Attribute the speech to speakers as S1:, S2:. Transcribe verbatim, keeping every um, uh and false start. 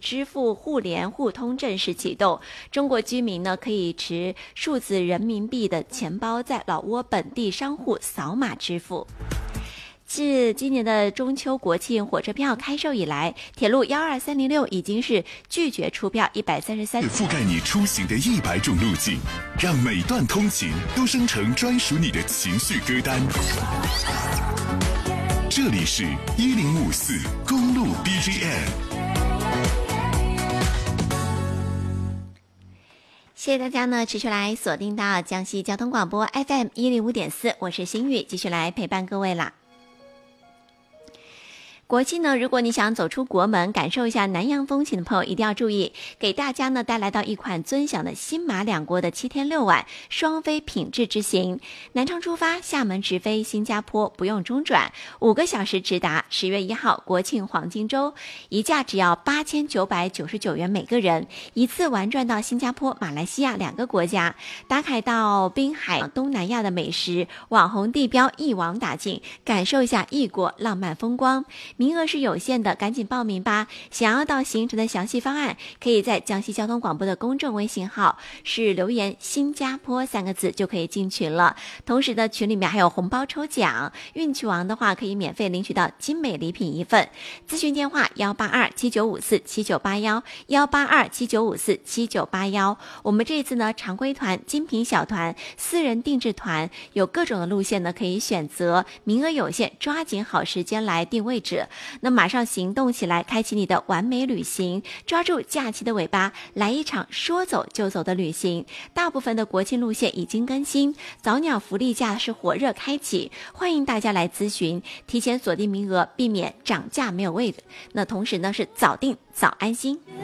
S1: 支付互联互通正式启动，中国居民呢可以持数字人民币的钱包在老挝本地商户扫码支付。自今年的中秋国庆火车票开售以来，铁路一二三零六已经是拒绝出票一百三十三，
S2: 覆盖你出行的一百种路径，让每段通勤都生成专属你的情绪歌单。这里是一零五四公路 B G M。
S1: 谢谢大家呢，持续来锁定到江西交通广播 F M 一零五点四，我是心雨，继续来陪伴各位啦。国庆呢，如果你想走出国门，感受一下南洋风情的朋友，一定要注意，给大家呢带来到一款尊享的新马两国的七天六晚双飞品质之行。南昌出发，厦门直飞新加坡，不用中转，五个小时直达。十月一号国庆黄金周，一价只要八千九百九十九元每个人，一次玩转到新加坡、马来西亚两个国家，打卡到滨海、东南亚的美食、网红地标一网打尽，感受一下异国浪漫风光。名额是有限的，赶紧报名吧！想要到行程的详细方案，可以在江西交通广播的公众微信号是留言新加坡三个字就可以进群了。同时呢，群里面还有红包抽奖，运气王的话可以免费领取到精美礼品一份。咨询电话幺八二七九五四七九八幺幺八二七九五四七九八幺。我们这次呢，常规团、精品小团、私人定制团有各种的路线呢可以选择，名额有限，抓紧好时间来定位置。那马上行动起来，开启你的完美旅行，抓住假期的尾巴，来一场说走就走的旅行。大部分的国庆路线已经更新，早鸟福利价是火热开启，欢迎大家来咨询，提前锁定名额，避免涨价没有位子。那同时呢是早定早安心。